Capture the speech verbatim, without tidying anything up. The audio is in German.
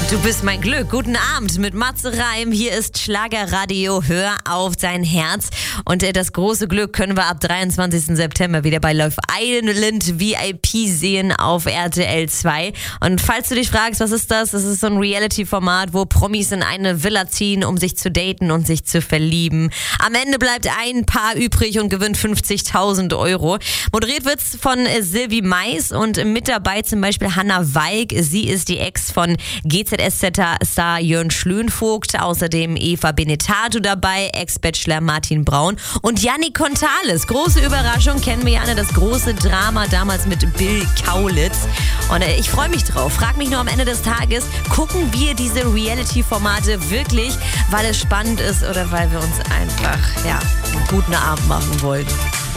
Du bist mein Glück. Guten Abend mit Matze Reim. Hier ist Schlagerradio. Hör auf dein Herz. Und äh, das große Glück können wir ab dreiundzwanzigsten September wieder bei Love Island V I P sehen auf R T L zwei. Und falls du dich fragst, was ist das? Das ist so ein Reality-Format, wo Promis in eine Villa ziehen, um sich zu daten und sich zu verlieben. Am Ende bleibt ein Paar übrig und gewinnt fünfzigtausend Euro. Moderiert wird's von äh, Sylvie Mais und mit dabei zum Beispiel Hannah Weig. Sie ist die Ex von G Z S Z-Star Jörn Schlönvogt, außerdem Eva Benetato dabei, Ex-Bachelor Martin Braun und Yannick Contales. Große Überraschung, kennen wir ja alle, das große Drama damals mit Bill Kaulitz. Und äh, ich freue mich drauf. Frag mich nur am Ende des Tages, gucken wir diese Reality-Formate wirklich, weil es spannend ist oder weil wir uns einfach ja, einen guten Abend machen wollen?